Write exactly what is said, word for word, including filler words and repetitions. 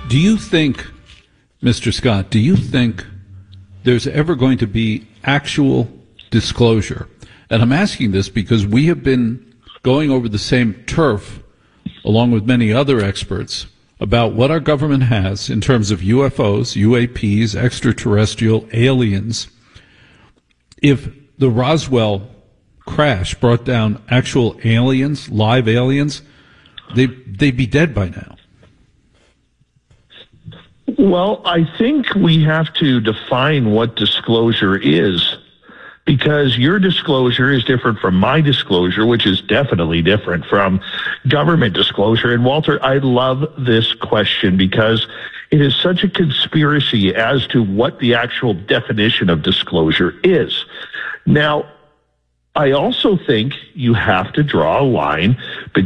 Do you think, Mister Scott, do you think there's ever going to be actual disclosure? And I'm asking this because we have been going over the same turf, along with many other experts, about what our government has in terms of U F Os, U A Ps, extraterrestrial aliens. If the Roswell crash brought down actual aliens, live aliens, they, they'd be dead by now. Well, I think we have to define what disclosure is, because your disclosure is different from my disclosure, which is definitely different from government disclosure. And Walter, I love this question because it is such a conspiracy as to what the actual definition of disclosure is. Now, I also think you have to draw a line between